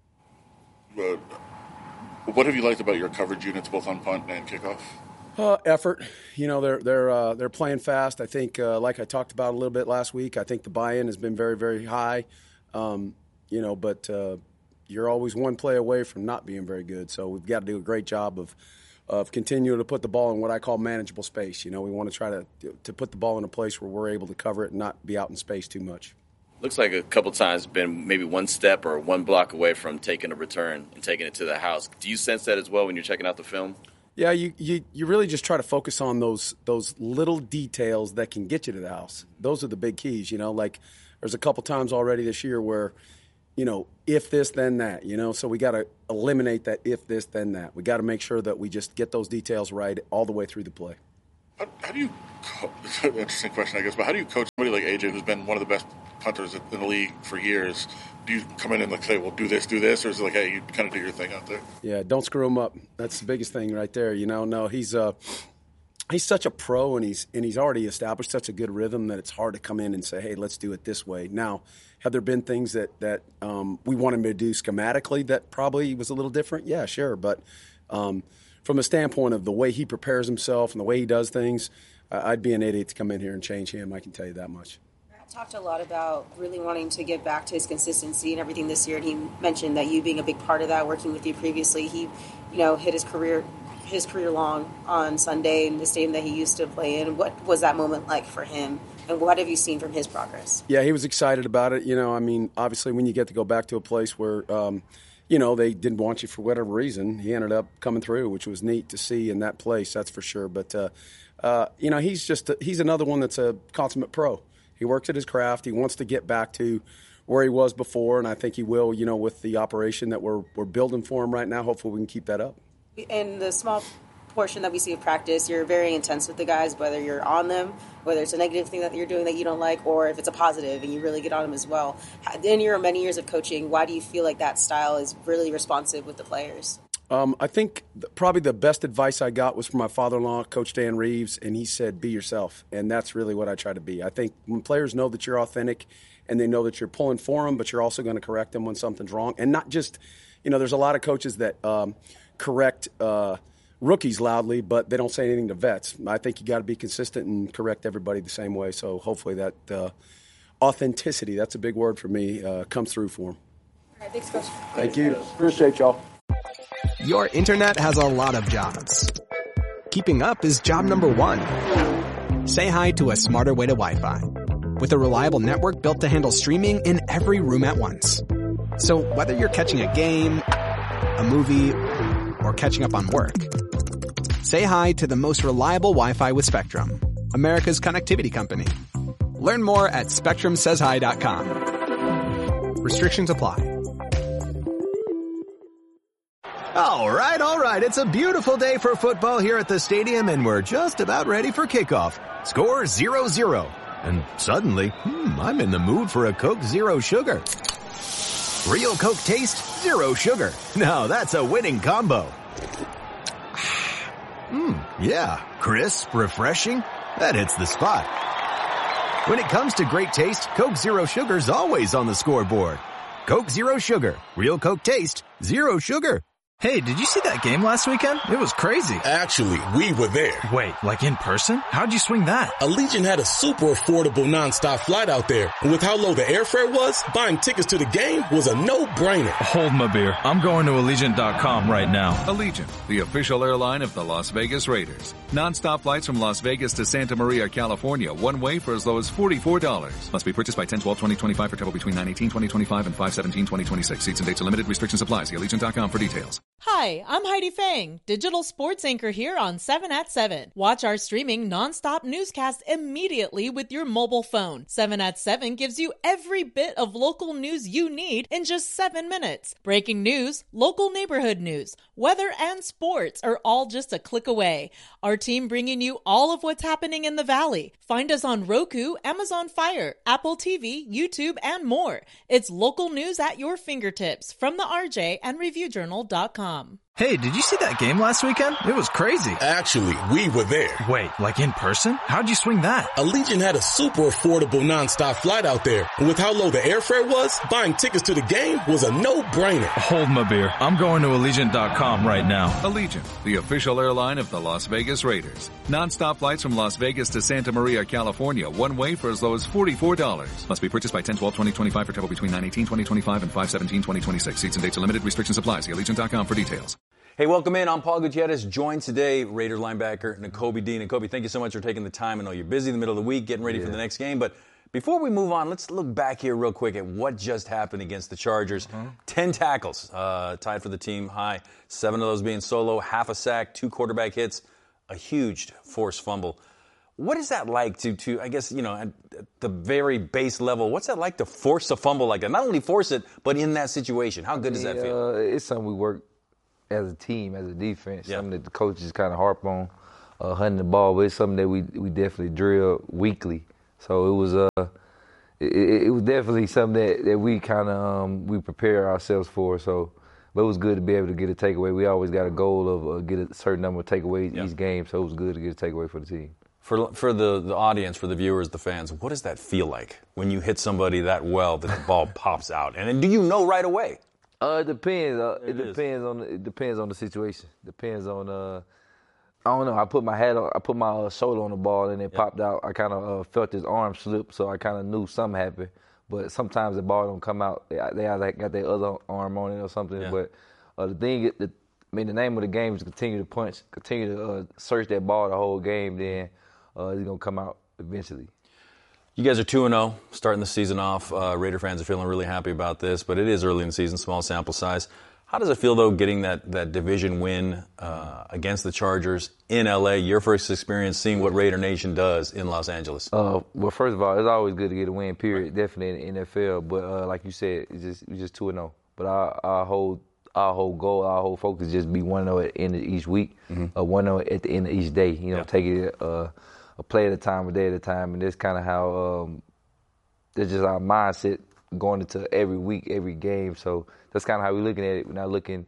What have you liked about your coverage units, both on punt and kickoff?
Effort. They're playing fast. I think, like I talked about a little bit last week, I think the buy-in has been very, very high. But you're always one play away from not being very good. So we've got to do a great job of continuing to put the ball in what I call manageable space. We want to try to put the ball in a place where we're able to cover it and not be out in space too much.
Looks like a couple times been maybe one step or one block away from taking a return and taking it to the house. Do you sense that as well when you're checking out the film?
Yeah, you really just try to focus on those little details that can get you to the house. Those are the big keys, like there's a couple times already this year where, if this, then that, so we got to eliminate that if this, then that. We got to make sure that we just get those details right all the way through the play.
How do you it's an interesting question, I guess, but how do you coach somebody like AJ, who's been one of the best punters in the league for years? Do you come in and say, well, do this, or is it like, hey, you kind of do your thing out there?
Yeah, don't screw him up. That's the biggest thing right there. No, he's such a pro, and he's already established such a good rhythm that it's hard to come in and say, hey, let's do it this way. Now, have there been things that we want him to do schematically that probably was a little different? Yeah, sure, but from a standpoint of the way he prepares himself and the way he does things, I'd be an idiot to come in here and change him. I can tell you that much.
Matt talked a lot about really wanting to get back to his consistency and everything this year, and he mentioned that you being a big part of that, working with you previously. He, hit his career long on Sunday in the stadium that he used to play in. What was that moment like for him, and what have you seen from his progress?
Yeah, he was excited about it. Obviously when you get to go back to a place where they didn't want you for whatever reason, he ended up coming through, which was neat to see in that place, that's for sure. But, he's another one that's a consummate pro. He works at his craft. He wants to get back to where he was before, and I think he will, with the operation that we're building for him right now. Hopefully we can keep that up.
In the small portion that we see of practice, you're very intense with the guys, whether you're on them, whether it's a negative thing that you're doing that you don't like, or if it's a positive and you really get on them as well. In your many years of coaching, why do you feel like that style is really responsive with the players?
I think probably the best advice I got was from my father-in-law, Coach Dan Reeves, and he said, be yourself. And that's really what I try to be. I think when players know that you're authentic and they know that you're pulling for them, but you're also going to correct them when something's wrong. And not just, there's a lot of coaches that correct rookies loudly, but they don't say anything to vets. I think you got to be consistent and correct everybody the same way. So hopefully that authenticity, that's a big word for me, comes through for them.
All right, thanks, Coach.
Thank you. Appreciate y'all.
Your internet has a lot of jobs. Keeping up is job number one. Say hi to a smarter way to Wi-Fi. With a reliable network built to handle streaming in every room at once. So whether you're catching a game, a movie, or catching up on work, say hi to the most reliable Wi-Fi with Spectrum, America's connectivity company. Learn more at SpectrumSaysHi.com. Restrictions apply. All right. It's a beautiful day for football here at the stadium, and we're just about ready for kickoff. Score 0-0. And suddenly, I'm in the mood for a Coke Zero Sugar. Real Coke taste, zero sugar. Now that's a winning combo. Yeah, crisp, refreshing. That hits the spot. When it comes to great taste, Coke Zero Sugar's always on the scoreboard. Coke Zero Sugar. Real Coke taste, zero sugar.
Hey, did you see that game last weekend? It was crazy.
Actually, we were there.
Wait, like in person? How'd you swing that?
Allegiant had a super affordable nonstop flight out there. And with how low the airfare was, buying tickets to the game was a no-brainer.
Hold my beer. I'm going to Allegiant.com right now.
Allegiant, the official airline of the Las Vegas Raiders. Nonstop flights from Las Vegas to Santa Maria, California, one way for as low as $44. Must be purchased by 10/12/2025 for travel between 9/18/2025 and 5/17/2026. Seats and dates are limited. Restrictions apply. See Allegiant.com for details.
Hi, I'm Heidi Fang, digital sports anchor here on 7 at 7. Watch our streaming nonstop newscast immediately with your mobile phone. 7 at 7 gives you every bit of local news you need in just 7 minutes. Breaking news, local neighborhood news, weather, and sports are all just a click away. Our team bringing you all of what's happening in the Valley. Find us on Roku, Amazon Fire, Apple TV, YouTube, and more. It's local news at your fingertips from the RJ and ReviewJournal.com.
Hey, did you see that game last weekend? It was crazy.
Actually, we were there.
Wait, like in person? How'd you swing that?
Allegiant had a super affordable nonstop flight out there. And with how low the airfare was, buying tickets to the game was a no-brainer.
Hold my beer. I'm going to Allegiant.com right now.
Allegiant, the official airline of the Las Vegas Raiders. Nonstop flights from Las Vegas to Santa Maria, California, one way for as low as $44. Must be purchased by 10/12/2025 for travel between 9/18/2025 and 5/17/2026. Seats and dates are limited. Restrictions apply. See Allegiant.com for details.
Hey, welcome in. I'm Paul Gutierrez, joined today, Raiders linebacker Nakobe Dean. Nakobe, thank you so much for taking the time. I know you're busy in the middle of the week, getting ready for the next game, but Before we move on, let's look back here real quick at what just happened against the Chargers. 10 tackles, tied for the team high. 7 of those being solo, half a sack, 2 quarterback hits, a huge forced fumble. What is that like to I guess, at the very base level, what's that like to force a fumble like that? Not only force it, but in that situation. How good does that feel?
It's something we work as a team, as a defense, something that the coaches kind of harp on, hunting the ball, but it's something that we definitely drill weekly. So it was it was definitely something that we kind of we prepare ourselves for. So, but it was good to be able to get a takeaway. We always got a goal of get a certain number of takeaways each game, so it was good to get a takeaway for the team.
For the audience, for the viewers, the fans, what does that feel like when you hit somebody that well that the ball pops out? And do you know right away?
It depends. It depends on the situation. Depends on. I don't know. I put my shoulder on the ball and it popped out. I kind of felt his arm slip, so I kind of knew something happened. But sometimes the ball don't come out. They either got their other arm on it or something. Yeah. But the name of the game is continue to punch, continue to search that ball the whole game. Then it's gonna come out eventually.
You guys are 2-0, starting the season off. Raider fans are feeling really happy about this, but it is early in the season, small sample size. How does it feel, though, getting that division win against the Chargers in L.A., your first experience seeing what Raider Nation does in Los Angeles?
Well, first of all, it's always good to get a win, period, definitely in the NFL. But like you said, it's just 2-0. But our whole goal, our whole focus is just be 1-0 at the end of each week, 1-0 at the end of each day. Take it a play at a time, a day at a time. And that's kind of how that's just our mindset going into every week, every game. So that's kind of how we're looking at it. We're not looking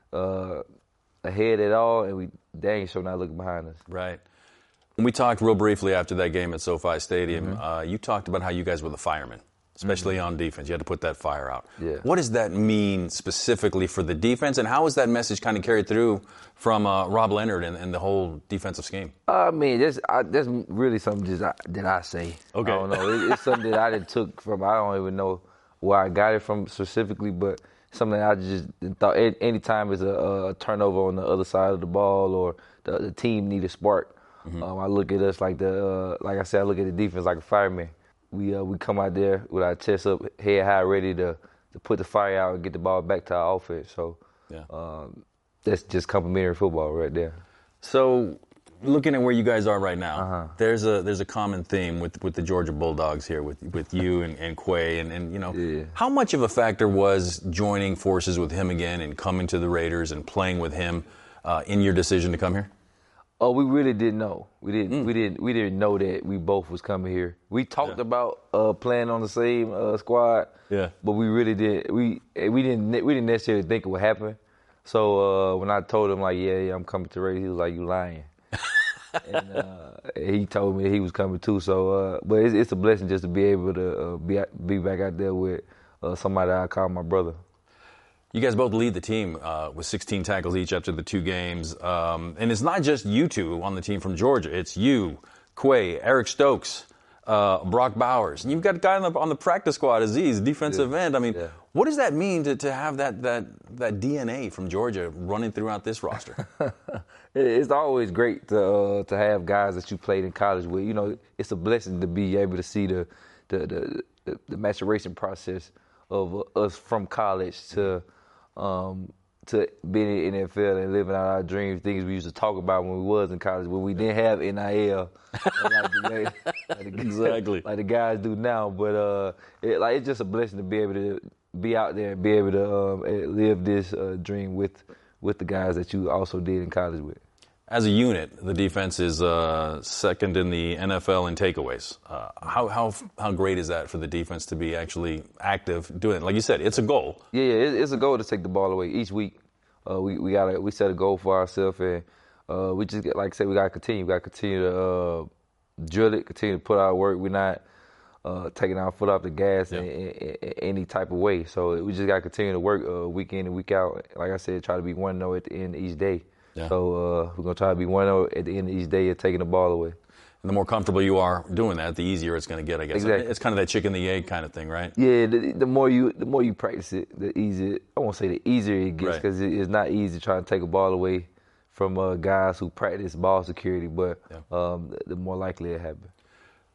ahead at all, and we dang sure not looking behind us.
Right. When we talked real briefly after that game at SoFi Stadium, you talked about how you guys were the firemen, especially on defense. You had to put that fire out.
Yeah.
What does that mean specifically for the defense, and how is that message kind of carried through from Rob Leonard and the whole defensive scheme?
That's really something that I say.
Okay.
I don't know. It's something that I didn't took from. I don't even know where I got it from specifically, but something I just thought anytime there's a turnover on the other side of the ball or the team need a spark, I look at us like like I said, I look at the defense like a fireman. We come out there with our chest up, head high, ready to put the fire out and get the ball back to our offense. So that's just complimentary football right there.
So looking at where you guys are right now, there's a common theme with the Georgia Bulldogs here, with you and Quay, and how much of a factor was joining forces with him again and coming to the Raiders and playing with him in your decision to come here?
Oh, we really didn't know. We didn't know that we both was coming here. We talked about playing on the same squad.
Yeah.
But we really did. We didn't necessarily think it would happen. So when I told him yeah, I'm coming to Raiders, he was like, "You lying." And he told me he was coming too. So, but it's a blessing just to be able to be back out there with somebody I call my brother.
You guys both lead the team with 16 tackles each after the 2 games. And it's not just you two on the team from Georgia. It's you, Quay, Eric Stokes, Brock Bowers. And you've got a guy on the practice squad, Aziz, defensive end. I mean, what does that mean to have that DNA from Georgia running throughout this roster?
It's always great to have guys that you played in college with. It's a blessing to be able to see the maturation process of us from college to being in the NFL and living out our dreams, things we used to talk about when we was in college, when we didn't have NIL like the guys do now. But it's just a blessing to be able to be out there and be able to live this dream with the guys that you also did in college with.
As a unit, the defense is second in the NFL in takeaways. How great is that for the defense to be actually active doing it? Like you said, it's a goal.
Yeah, it's a goal to take the ball away each week. We set a goal for ourselves, and we just like I said, we got to continue. We got to continue to drill it, continue to put our work. We're not taking our foot off the gas in any type of way. So we just got to continue to work week in and week out. Like I said, try to be 1-0 at the end of each day. Yeah. So we're going to try to be 1-0 at the end of each day and taking the ball away.
And the more comfortable you are doing that, the easier it's going to get, I guess.
Exactly.
It's kind of that chicken and the egg kind of thing, right?
Yeah, the more you practice it, the easier. I won't say the easier it gets, because it's not easy trying to take a ball away from guys who practice ball security, but the more likely it happens.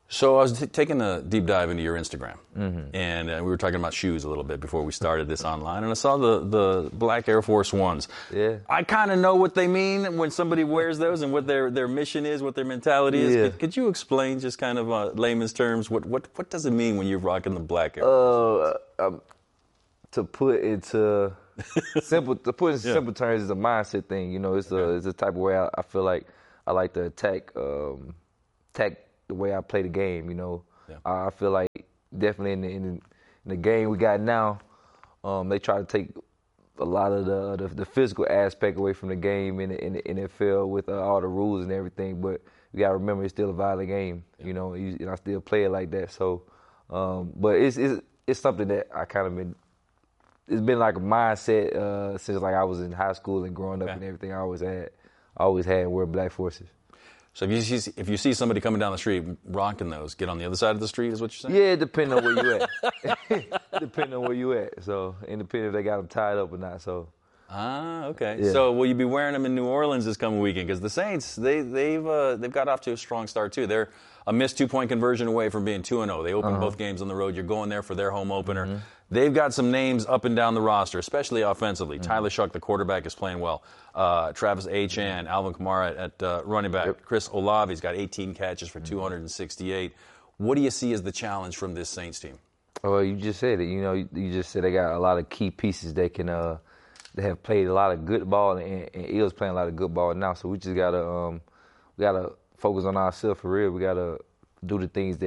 So I was taking a deep dive into your Instagram, and we were talking about shoes a little bit before we started this online, and I saw the black Air Force Ones.
Yeah.
I kind of know what they mean when somebody wears those and what their mission is, what their mentality is.
Yeah.
Could you explain, just kind of layman's terms, what does it mean when you're rocking the black Air
Force? To put into simple terms, it's a mindset thing. You know, it's a type of way I feel like I like to attack the way I play the game, you know. Yeah. I feel like definitely in the game we got now, they try to take a lot of the physical aspect away from the game in the NFL with all the rules and everything. But you got to remember it's still a violent game, you know, and I still play it like that. So, but it's something that I kind of been. It's been like a mindset since like I was in high school and growing up and everything. I always had wear black forces.
So if you see somebody coming down the street rocking those, get on the other side of the street, is what you're saying?
Yeah, depending on where you at. Depending on where you at. So, independent if they got them tied up or not. So.
Okay.
Yeah.
So will you be wearing them in New Orleans this coming weekend? Because the Saints, they've got off to a strong start too. They're a missed 2-point conversion away from being 2-0. They opened both games on the road. You're going there for their home opener. They've got some names up and down the roster, especially offensively. Tyler Shuck, the quarterback, is playing well. Travis Etienne, Alvin Kamara at running back. Yep. Chris Olave's got 18 catches for 268. What do you see as the challenge from this Saints team?
Well, you just said it. You know, you just said they got a lot of key pieces. They have played a lot of good ball, and Eagles playing a lot of good ball now. So we just gotta focus on ourselves for real. We gotta do the things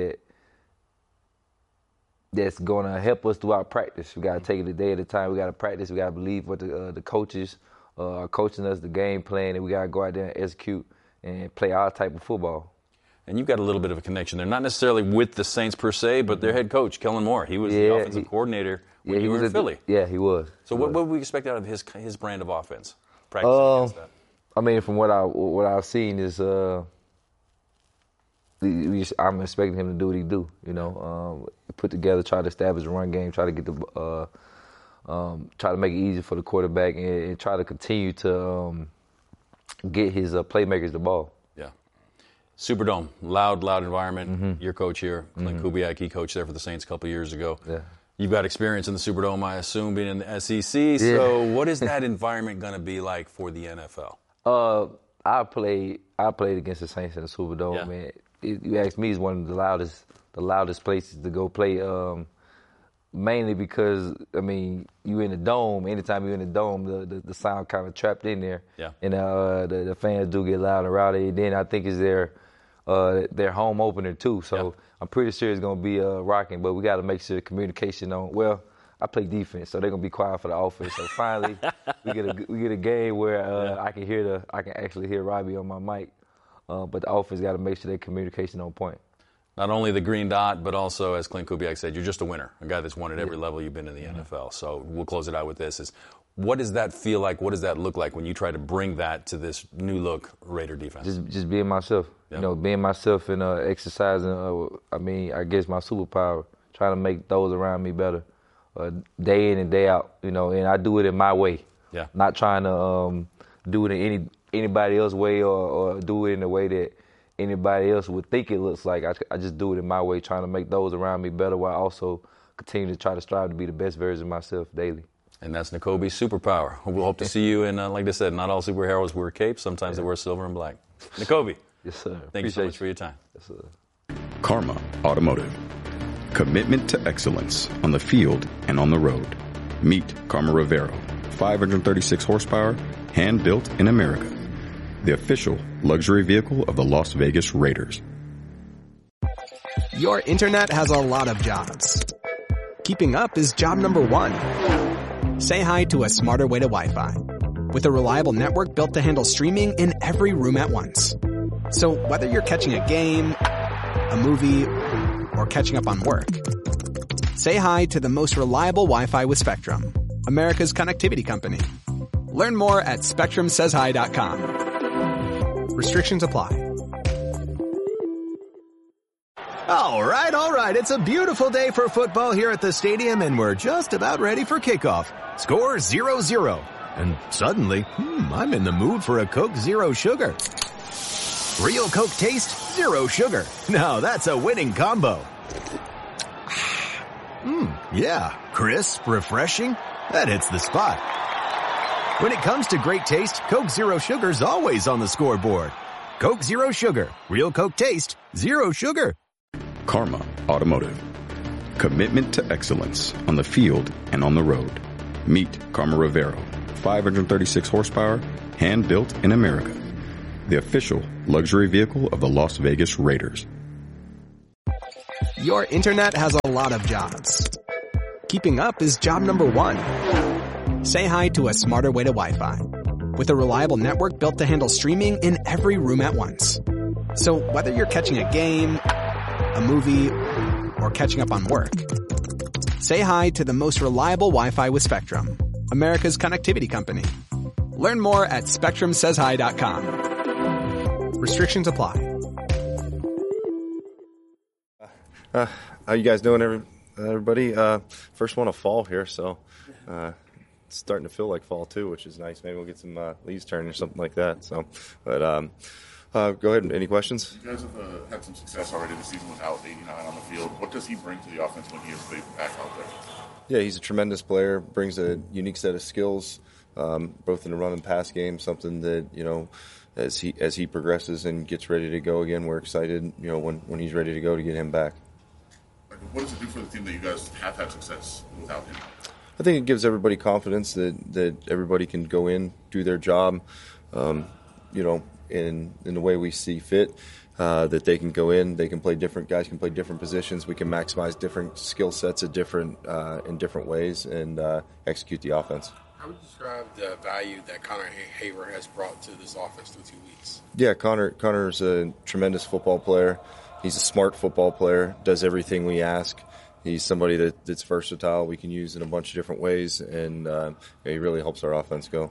that's gonna help us throughout practice. We gotta take it a day at a time. We gotta practice. We gotta believe what the coaches are coaching us, the game plan, and we gotta go out there and execute and play our type of football.
And you've got a little bit of a connection there, not necessarily with the Saints per se, but their head coach, Kellen Moore. He was the offensive coordinator when you were in Philly.
Yeah, he was.
So what would we expect out of his brand of offense? Practicing against that.
I mean, from what I've seen is I'm expecting him to do what he do. You know, put together, try to establish a run game, try to get try to make it easy for the quarterback, and try to continue to get his playmakers the ball.
Yeah. Superdome, loud environment. Your coach here, Clint Kubiak, he coached there for the Saints a couple years ago.
Yeah.
You've got experience in the Superdome, I assume, being in the SEC. So what is that environment going to be like for the NFL?
I played against the Saints in the Superdome, man. You ask me, it's one of the loudest places to go play. Mainly because, I mean, you in the dome. Anytime you're in the dome, the sound kind of trapped in there.
Yeah.
And the fans do get loud and rowdy. Then I think it's their home opener too. So I'm pretty sure it's going to be rocking. But we got to make sure communication on. Well, I play defense, so they're going to be quiet for the offense. So finally, we get a game where I can actually hear Robbie on my mic. But the offense got to make sure their communication on point.
Not only the green dot, but also, as Clint Kubiak said, you're just a winner, a guy that's won at every level you've been in the NFL. So we'll close it out with this. What does that feel like? What does that look like when you try to bring that to this new look Raider defense?
Just being myself. Yeah. You know, being myself and exercising, I guess my superpower, trying to make those around me better day in and day out, you know, and I do it in my way.
Yeah.
Not trying to do it in anybody else's way or do it in a way that anybody else would think it looks like. I just do it in my way, trying to make those around me better while also continue to try to strive to be the best version of myself daily.
And that's Nakobe's superpower. We'll hope to see you in, like I said, not all superheroes wear capes. Sometimes they wear silver and black. Nakobe.
Yes, sir.
Thank you so much for your time.
Yes, sir.
Karma Automotive. Commitment to excellence on the field and on the road. Meet Karma Rivero. 536 horsepower, hand-built in America. The official luxury vehicle of the Las Vegas Raiders.
Your internet has a lot of jobs. Keeping up is job number one. Say hi to a smarter way to Wi-Fi. With a reliable network built to handle streaming in every room at once. So whether you're catching a game, a movie, or catching up on work, say hi to the most reliable Wi-Fi with Spectrum, America's connectivity company. Learn more at SpectrumSaysHi.com. Restrictions apply.
All right. It's a beautiful day for football here at the stadium, and we're just about ready for kickoff. Score 0-0. And suddenly, I'm in the mood for a Coke Zero Sugar. Real Coke taste, zero sugar. Now that's a winning combo. Yeah, crisp, refreshing. That hits the spot. When it comes to great taste, Coke Zero Sugar's always on the scoreboard. Coke Zero Sugar. Real Coke taste, zero sugar.
Karma Automotive. Commitment to excellence on the field and on the road. Meet Karma Rivero. 536 horsepower, hand-built in America. The official luxury vehicle of the Las Vegas Raiders.
Your internet has a lot of jobs. Keeping up is job number one. Say hi to a smarter way to Wi-Fi. With a reliable network built to handle streaming in every room at once. So whether you're catching a game, a movie, or catching up on work, say hi to the most reliable Wi-Fi with Spectrum, America's connectivity company. Learn more at SpectrumSaysHi.com. Restrictions apply.
How you guys doing, everybody? First one of fall here, so it's starting to feel like fall too, which is nice. Maybe we'll get some leaves turning or something like that. So, but go ahead. Any questions?
You guys have had some success already this season without 89 on the field. What does he bring to the offense when he is back out there?
Yeah, he's a tremendous player. Brings a unique set of skills, both in the run and pass game. Something that, you know, as he progresses and gets ready to go again, we're excited. You know, when he's ready to go, to get him back.
What does it do for the team that you guys have had success without him?
I think it gives everybody confidence that everybody can go in, do their job, you know, in the way we see fit. That they can go in, they can play different guys, can play different positions. We can maximize different skill sets at different in different ways and execute the offense.
How would you describe the value that Connor Hayward has brought to this offense through 2 weeks?
Yeah, Connor's a tremendous football player. He's a smart football player, does everything we ask. He's somebody that's versatile, we can use in a bunch of different ways, and he really helps our offense go.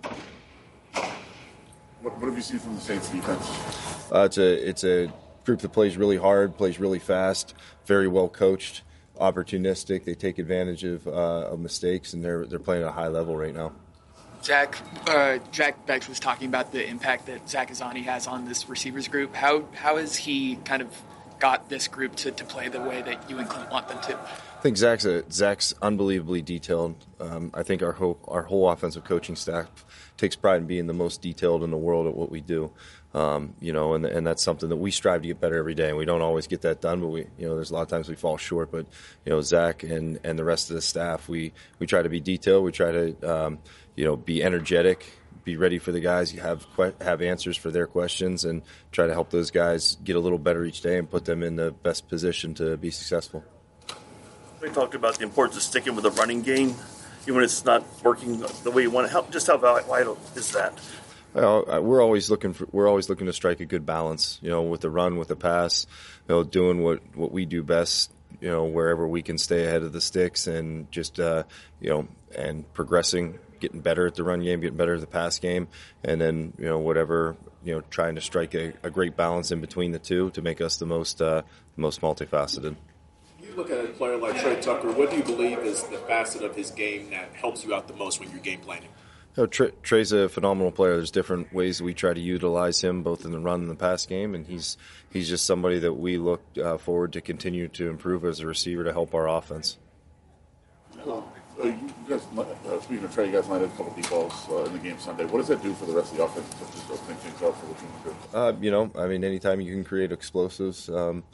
What have you seen from the Saints defense?
It's a group that plays really hard, plays really fast, very well coached, opportunistic. They take advantage of mistakes, and they're playing at a high level right now.
Jack Beggs was talking about the impact that Zach Azzanni has on this receivers group. How has he kind of got this group to play the way that you and Clint want them to?
I think Zach's unbelievably detailed. I think our whole offensive coaching staff takes pride in being the most detailed in the world at what we do. You know, and that's something that we strive to get better every day. And we don't always get that done, but there's a lot of times we fall short. But Zach and the rest of the staff, we try to be detailed. We try to be energetic, be ready for the guys, have answers for their questions, and try to help those guys get a little better each day and put them in the best position to be successful.
We talked about the importance of sticking with the running game, even when it's not working the way you want to help. Just how vital is that?
Well, we're always looking to strike a good balance, with the run, with the pass, doing what we do best, wherever we can stay ahead of the sticks, and just and progressing, getting better at the run game, getting better at the pass game, and then whatever, trying to strike a great balance in between the two to make us the most multifaceted.
You look at a player like Tre Tucker. What do you believe is the facet of his game that helps you out the most when you're game planning?
Tre's a phenomenal player. There's different ways we try to utilize him, both in the run and the pass game, and he's just somebody that we look forward to continue to improve as a receiver to help our offense.
You guys, speaking of Tre, you guys landed a couple deep balls in the game Sunday. What does that do for the rest of the offense to just open things up for the team?
Anytime you can create explosives,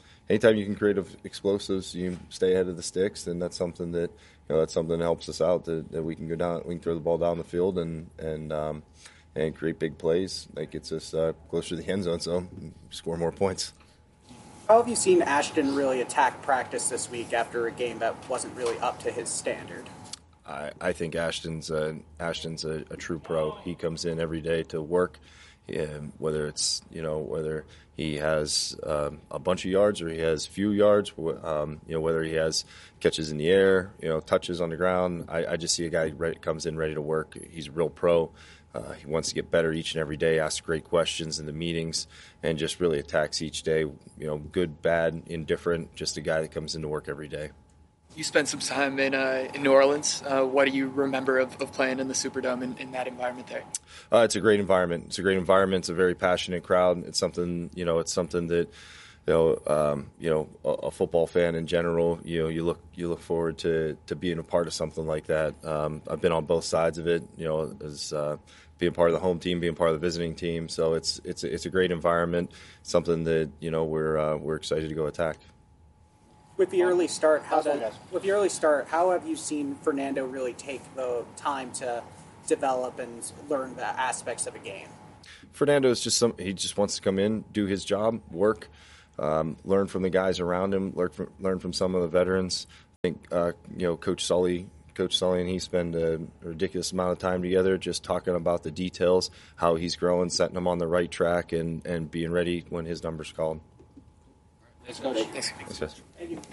you stay ahead of the sticks, then that's something that that helps us out. That we can go down, we can throw the ball down the field and create big plays. That gets us closer to the end zone, so score more points.
How have you seen Ashton really attack practice this week after a game that wasn't really up to his standard?
I think Ashton's a true pro. He comes in every day to work, whether it's whether he has a bunch of yards or he has few yards, whether he has catches in the air, touches on the ground. I just see a guy comes in ready to work. He's a real pro. He wants to get better each and every day, asks great questions in the meetings, and just really attacks each day. Good, bad, indifferent. Just a guy that comes into work every day.
You spent some time in New Orleans. What do you remember of playing in the Superdome in that environment there? It's
a great environment. It's a very passionate crowd. It's something, that a football fan in general, you look forward to being a part of something like that. I've been on both sides of it, as being part of the home team, being part of the visiting team. So it's a great environment, something that we're excited to go attack.
With the early start, how have you seen Fernando really take the time to develop and learn the aspects of a game?
Fernando is he just wants to come in, do his job, work, learn from the guys around him, learn from some of the veterans. I think Coach Sully and he spend a ridiculous amount of time together, just talking about the details, how he's growing, setting him on the right track, and being ready when his number's called.
Thanks, Coach. Thanks.
Thank you.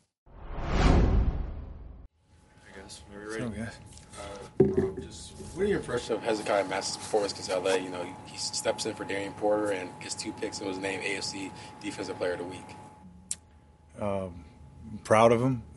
Hey guys, are we ready? What are your impressions of Hezekiah Mass's performance against LA? He steps in for Darian Porter and gets 2 picks and was named AFC Defensive Player of the Week.
Proud of him.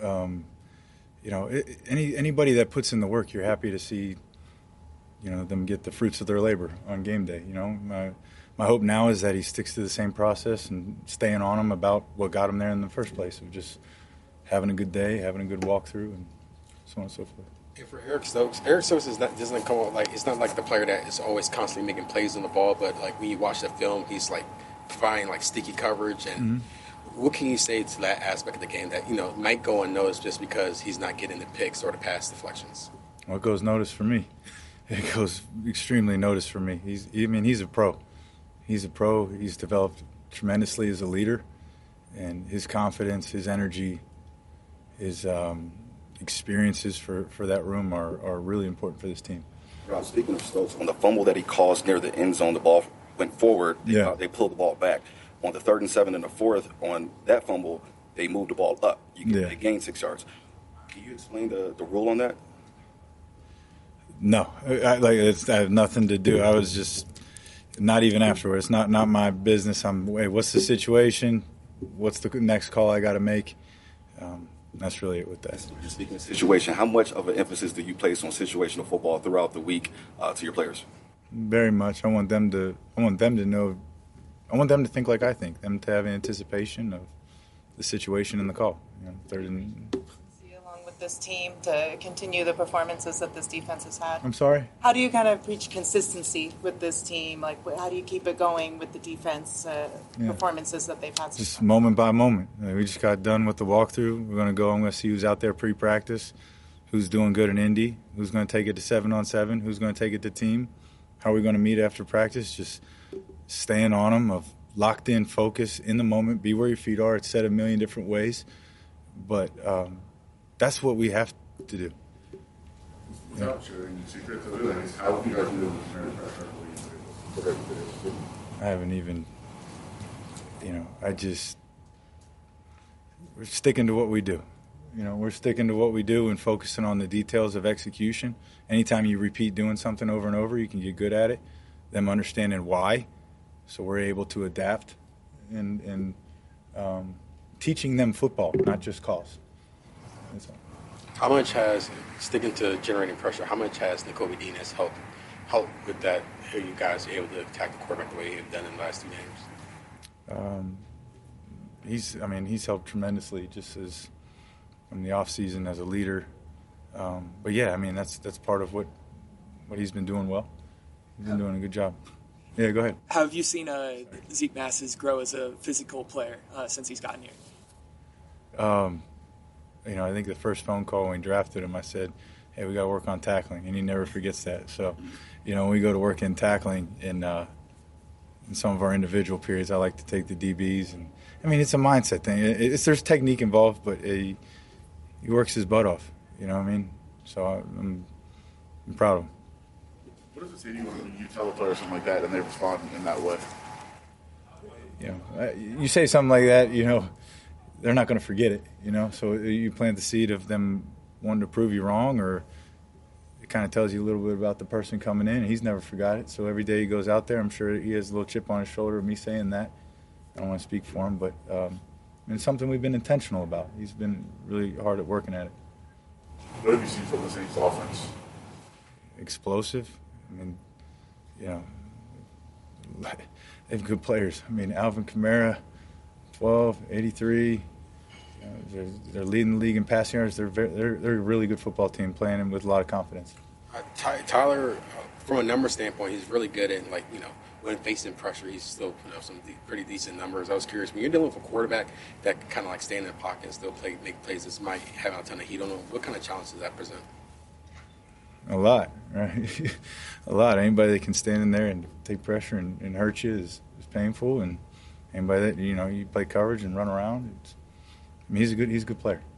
Anybody that puts in the work, you're happy to see, them get the fruits of their labor on game day. My hope now is that he sticks to the same process and staying on him about what got him there in the first place, of just having a good day, having a good walkthrough, and so on and so forth.
And for Eric Stokes doesn't come out it's not like the player that is always constantly making plays on the ball, but when you watch the film, he's providing sticky coverage. And what can you say to that aspect of the game that might go unnoticed just because he's not getting the picks or the pass deflections?
Well, it goes noticed for me. It goes extremely noticed for me. He's a pro. He's a pro. He's developed tremendously as a leader, and his confidence, his energy, his experiences for that room are really important for this team.
Rob, speaking of Stokes, on the fumble that he caused near the end zone, the ball went forward. They pulled the ball back. On the 3rd and 7 and the 4th, on that fumble, they moved the ball up. They gained 6 yards. Can you explain the rule on that?
No, I have nothing to do. I was just not even afterwards. It's not my business. What's the situation? What's the next call I got to make? That's really it with that.
You're speaking of situation. How much of an emphasis do you place on situational football throughout the week to your players?
Very much. I want them to know. I want them to think like I think. Them to have an anticipation of the situation and the call.
Along with this team to continue the performances that this defense has had.
I'm sorry?
How do you kind of preach consistency with this team? How do you keep it going with the defense performances that they've had?
Just moment by moment. We just got done with the walkthrough. We're going to go. I'm going to see who's out there pre-practice, who's doing good in Indy, who's going to take it to 7-on-7, who's going to take it to team. How are we going to meet after practice? Just staying on them, of locked in, focus, in the moment, be where your feet are. It's said a million different ways, but that's what we have to do.
Without sharing the secrets of it, how would you guys do this?
I haven't even, we're sticking to what we do. We're sticking to what we do and focusing on the details of execution. Anytime you repeat doing something over and over, you can get good at it. Them understanding why, so we're able to adapt and teaching them football, not just calls.
How much has sticking to generating pressure? How much has Nakobe Dean helped with that? Are you guys able to attack the quarterback the way you've done in the last 2 games?
He's helped tremendously, just as in the off season as a leader. But yeah, that's part of what he's been doing well. He's been doing a good job. Yeah, go ahead.
How have you seen Zeke Masses grow as a physical player since he's gotten here?
I think the first phone call when we drafted him, I said, hey, we got to work on tackling, and he never forgets that. So, when we go to work in tackling in some of our individual periods, I like to take the DBs. And it's a mindset thing. There's technique involved, but he works his butt off, So I'm proud of him.
What does it say to you when you tell a player something like that and they respond in that way?
You say something like that, they're not going to forget it, So you plant the seed of them wanting to prove you wrong, or it kind of tells you a little bit about the person coming in. He's never forgot it. So every day he goes out there, I'm sure he has a little chip on his shoulder of me saying that. I don't want to speak for him, but it's something we've been intentional about. He's been really hard at working at it.
What have you seen from the Saints offense?
Explosive. they have good players. Alvin Kamara, 12, 83. They're leading the league in passing yards. They're a really good football team playing with a lot of confidence.
Tyler, from a number standpoint, he's really good at, like, when facing pressure, he's still putting up some pretty decent numbers. I was curious, when you're dealing with a quarterback that can kind of like stay in the pocket and still make plays that might have a ton of heat on him, what kind of challenge does that present?
A lot, right? A lot. Anybody that can stand in there and take pressure and hurt you is painful. And anybody that, you play coverage and run around, he's a good player.